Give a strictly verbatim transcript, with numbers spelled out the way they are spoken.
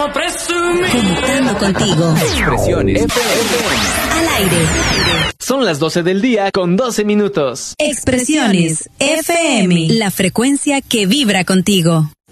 como presumir. Conectando contigo. Expresiones F M. Al aire. Son las doce del día con doce minutos. Expresiones F M. La frecuencia que vibra contigo.